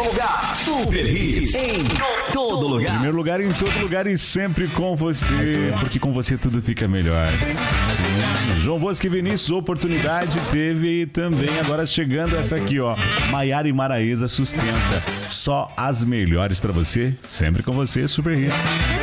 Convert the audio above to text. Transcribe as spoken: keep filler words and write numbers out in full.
primeiro lugar. Super Hits em todo lugar. Primeiro lugar em todo lugar e sempre com você, porque com você tudo fica melhor. João Bosco e Vinícius, oportunidade teve também. Agora chegando essa aqui, ó. Maiara e Maraísa sustenta. Só as melhores pra você, sempre com você, Super Hits.